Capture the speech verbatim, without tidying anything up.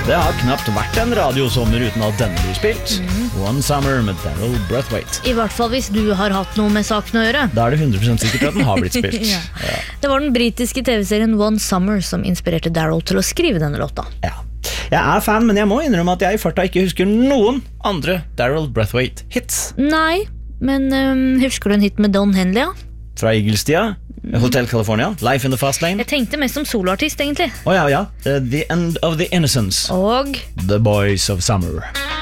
Det har knapt vært en radiosommer uten at denne blir spilt. Mm. One Summer med Daryl Braithwaite. I hvert fall hvis du har hatt noe med saken å gjøre. Da er det hundre prosent sikkert at den har blitt spilt. ja. Ja. Det var den britiske tv-serien One Summer som inspirerte Daryl til å skrive denne låta. Ja. Jeg er fan, men jeg må innrømme at jeg i farta ikke husker noen andre Daryl Braithwaite-hits. Nei, men um, husker du en hit med Don Henley? Ja? Fra Eagle-tida, Hotel California, Life in the Fast Lane. Jeg tenkte mest som soloartist, egentlig. Å oh, ja, ja. Uh, The End of the Innocence. Og The Boys of Summer.